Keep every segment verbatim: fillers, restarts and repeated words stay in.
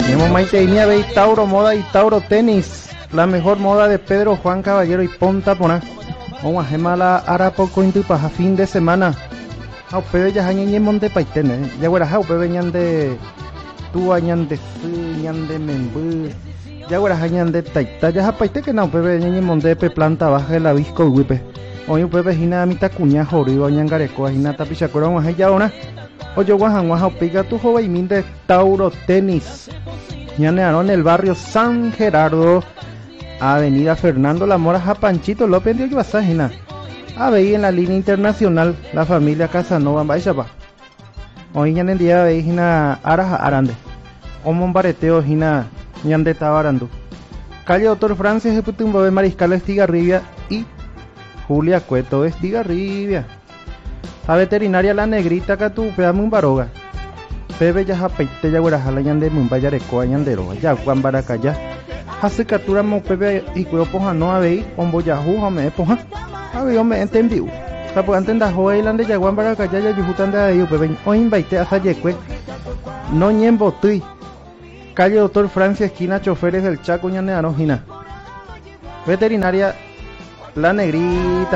Tenemos Maiteinia Bay Tauro Moda y Tauro Tenis. La mejor moda de Pedro Juan Caballero y Ponta Pona. Vamos a gemar la Arapoco Intupaja fin de semana. A Pedro ya hañan en Monte Paitene. Ya güera ja Pedro ñan de Tua ñan de Su ñan de Membu. Ya güera hañan de Taita. Ya Paite que no Pedro ñan en Monte Pe planta baja de la Visco Wipe. Hoy Pedro Gina mitad cuña jorido ñan gareco Gina tapichacora vamos a ya una. Oye guajan guaja pica tu joven de Tauro Tenis. Ñanearon en el barrio San Gerardo. Avenida Fernando La Mora, Japanchito López de Oyubasajina. Aveí en la línea internacional, la familia Casanova Baixapa. Hoy en el día de Jina Araja Arande. Omon Bareteo Jina Ñande Tabarandú. Calle Doctor Francis Eputumbo de Mariscal Estigarribia y Julia Cueto Estigarribia. A veterinaria La Negrita Catupea Mumbaroga. Bebe ya Japaite Yaguarajala Ñande Mumbaya Recoa Ñandero. Ya Juan Baracaya. Hace captura mo pepe y cuyo poja no habéis ombo yahu me poja habéis me entendió ta pues antes da joe lande yaguan para acá ya yujutan de ahí pepe hoy invité a Sayecue no ñembo tui calle Doctor Francia esquina Choferes del Chaco Ñaneano Gina veterinaria La Negrita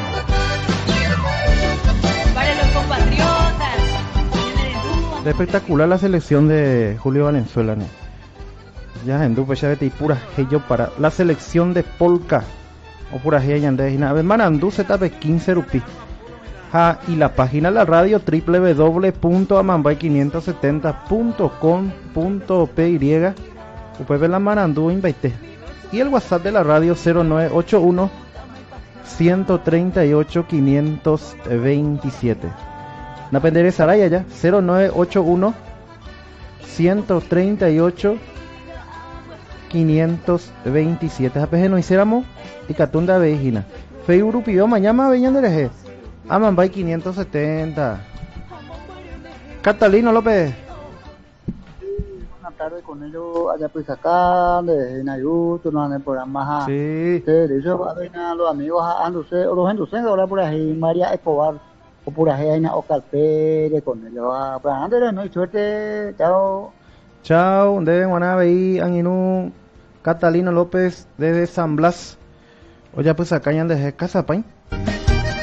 para los compatriotas. Espectacular la selección de Julio Valenzuela, ¿no? Ya en dupe ya vete y pura yo para la selección de polka o pura ya yande y nada manandú se tape quince rupi ja y la página de la radio w w w punto amambay quinientos setenta punto com punto p y upe la manandú invite y el WhatsApp de la radio cero nueve ocho uno uno tres ocho cinco dos siete na pendere saraya ya cero nueve ocho uno uno tres ocho quinientos veintisiete A P G no hiciéramos y Catunda Vejina Facebook pidió mañana venían de Eje Amambay quinientos setenta Catalino López. Una tarde con ellos allá pues acá de Nayuto no en el programa sí de eso a ver a los amigos a Anduce o los Anduce ahora por ahí María Escobar o por ahí hay una Ocalpere con ellos a pues antes no y suerte chao chao deben guana veí Anginú Catalino López desde San Blas. Oye, pues acá ya desde Casapain.